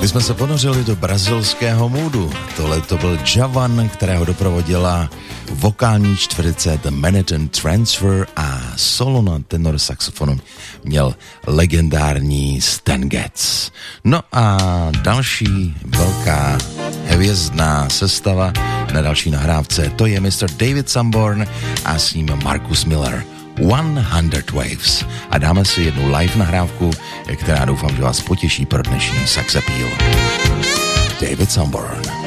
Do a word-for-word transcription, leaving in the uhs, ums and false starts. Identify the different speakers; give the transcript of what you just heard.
Speaker 1: My jsme se ponořili do brazilského moodu. Tohle to byl Javan, kterého doprovodila vokální čtveřice The Manhattan Transfer a solo na tenor saxofonu měl legendární Stan Getz. No a další velká hvězdná sestava na další nahrávce, to je mister David Sanborn a s ním Marcus Miller. sto Waves. A dáme si jednu live nahrávku, která doufám, že vás potěší pro dnešní Sax Appeal. David Sanborn.